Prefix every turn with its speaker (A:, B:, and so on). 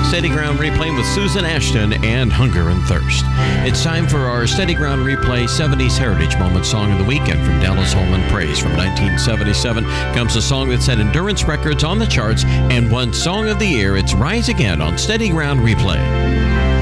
A: Steady Ground Replay with Susan Ashton and Hunger and Thirst. It's time for our Steady Ground Replay 70s Heritage Moment Song of the Weekend from Dallas Holman Praise. From 1977 comes a song that set Endurance records on the charts and won Song of the Year. It's Rise Again on Steady Ground Replay.